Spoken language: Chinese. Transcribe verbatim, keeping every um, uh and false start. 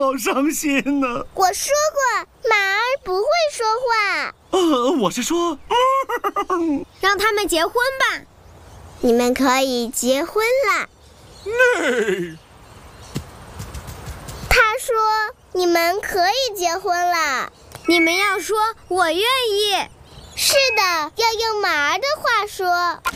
好伤心呢、啊。 我说过，马儿不会说话。 呃，我是说， 嗯、让他们结婚吧。 你们可以结婚了。 那。 他说你们可以结婚了。 你们要说我愿意。 是的，要用马儿的话说。